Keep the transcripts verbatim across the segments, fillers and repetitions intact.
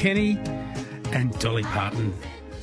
Kenny and Dolly Parton.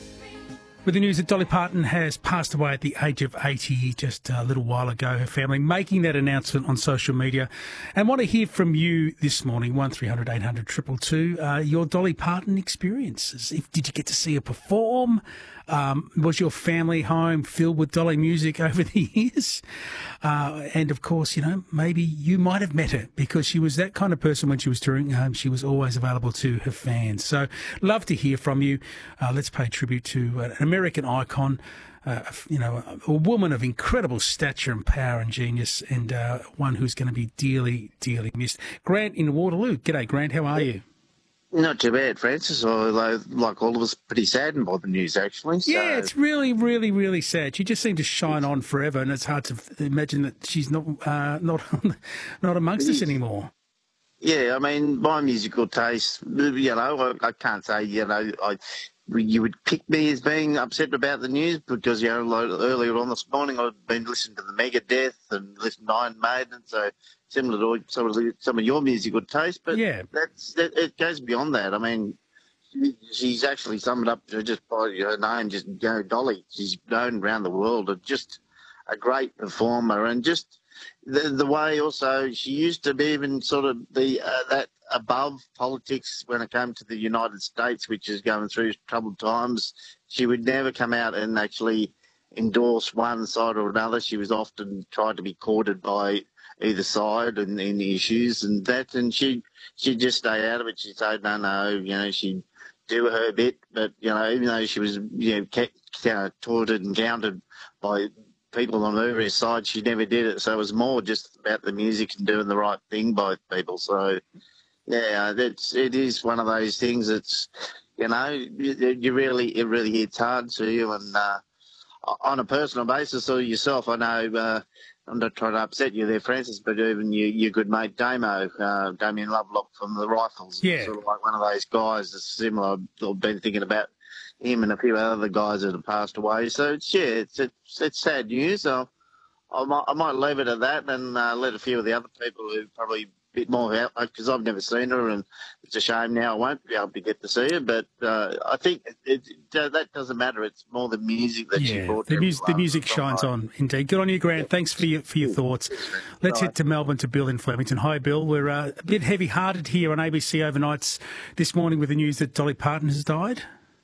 With the news that Dolly Parton has passed away at the age of eighty just a little while ago, her family making that announcement on social media. And want to hear from you this morning, one three hundred eight hundred two two two, uh, your Dolly Parton experiences. If, did you get to see her perform? Um, was your family home filled with Dolly music over the years? Uh, and, of course, you know, maybe you might have met her because she was that kind of person when she was touring. Um, she was always available to her fans. So love to hear from you. Uh, let's pay tribute to an American icon, uh, you know, a, a woman of incredible stature and power and genius, and uh, one who's going to be dearly, dearly missed. Grant in Waterloo. G'day, Grant. How are you? Not too bad, Francis, although, like all of us, pretty saddened by the news, actually. So. Yeah, it's really, really, really sad. She just seemed to shine on forever, and it's hard to imagine that she's not uh, not not amongst us anymore. Yeah, I mean, my musical taste, you know, I, I can't say, you know, I you would pick me as being upset about the news because, you know, like earlier on this morning I'd been listening to the Megadeth and listening to Iron Maiden, so similar to some of, some of your musical taste, but yeah. that's that, it goes beyond that. I mean, she, she's actually summed up to just by her name, just, you know, Dolly. She's known around the world as just a great performer, and just the, the way also she used to be even sort of the uh, that above politics when it came to the United States, which is going through troubled times. She would never come out and actually endorse one side or another. She was often tried to be courted by either side in, in the issues and that, and she she'd just stay out of it. She'd say, no, no, you know, she'd do her bit, but, you know, even though she was, you know, kept, you know, taunted and counted by people on her side, she never did it. So it was more just about the music and doing the right thing by people. So, yeah, it's, it is one of those things that's, you know, you, you really, it really hits hard to you. And uh, on a personal basis, or yourself, I know, uh, I'm not trying to upset you there, Francis, but even you, your good mate Damo, uh, Damien Lovelock from the Rifles, yeah. sort of like one of those guys that's similar. I've been thinking about him and a few other guys that have passed away. So, it's, yeah, it's it's, it's sad news. So I might, I might leave it at that and uh, let a few of the other people who probably a bit more out, because I've never seen her, and it's a shame now I won't be able to get to see her. But uh, I think it, it, that doesn't matter. It's more the music that yeah, she brought. The, to mus- the music so shines like, on, indeed. Good on you, Grant. Yeah. Thanks for your for your thoughts. Let's right. head to Melbourne to Bill in Flemington. Hi, Bill. We're uh, a bit heavy-hearted here on A B C Overnights this morning with the news that Dolly Parton has died.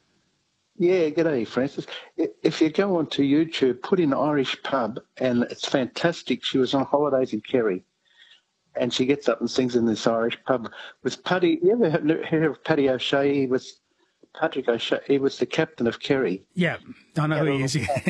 Yeah, g'day, Francis. If you go onto YouTube, put in Irish pub, and it's fantastic. She was on holidays in Kerry, and she gets up and sings in this Irish pub with Paddy. You ever heard of Paddy O'Shea? He was Patrick O'Shea. He was the captain of Kerry. Yeah, I know who he is. Yeah.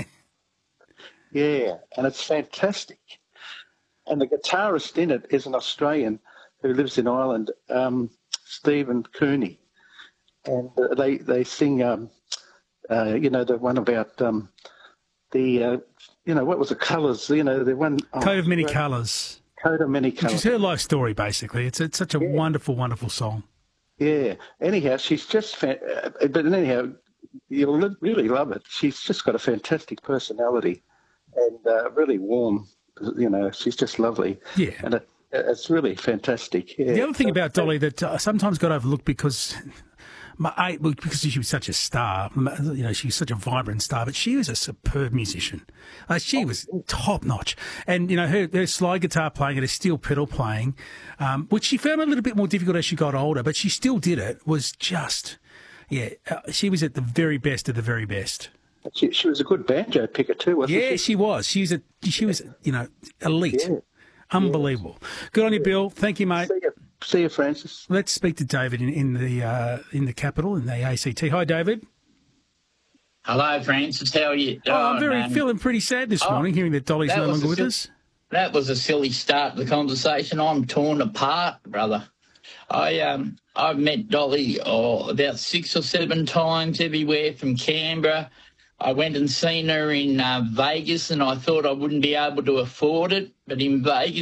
Yeah, and it's fantastic. And the guitarist in it is an Australian who lives in Ireland, um, Stephen Cooney, and uh, they they sing. Um, Uh, you know, the one about um, the, uh, you know, what was the colours? You know, the one... Oh, Coat of Many Colours. Coat of Many Colours. Which is her life story, basically. It's it's such a yeah. wonderful, wonderful song. Yeah. Anyhow, she's just... Fan- uh, but anyhow, you'll really love it. She's just got a fantastic personality and uh, really warm. You know, she's just lovely. Yeah. And it, it's really fantastic. Yeah. The other thing about Dolly that uh, sometimes got overlooked because... My, I, because she was such a star, you know, she was such a vibrant star, but she was a superb musician. Uh, she was top notch. And, you know, her, her slide guitar playing and her steel pedal playing, um, which she found a little bit more difficult as she got older, but she still did it, was just, yeah, uh, she was at the very best of the very best. She, she was a good banjo picker too, wasn't yeah, she? Yeah, she was. She was, a, she was, you know, elite. Yeah. Unbelievable. Yeah. Good on you, Bill. Thank you, mate. See you. See you, Francis. Let's speak to David in, in the uh, in the capital, in the A C T. Hi, David. Hello, Francis. How are you? Oh, I'm very man. feeling pretty sad this oh, morning, hearing that Dolly's that no longer with sil- us. That was a silly start to the conversation. I'm torn apart, brother. I um I've met Dolly oh, about six or seven times everywhere from Canberra. I went and seen her in uh, Vegas, and I thought I wouldn't be able to afford it, but in Vegas.